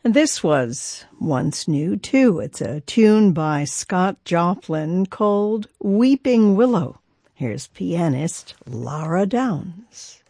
And this was once new, too. It's a tune by Scott Joplin called Weeping Willow. Here's pianist Lara Downs.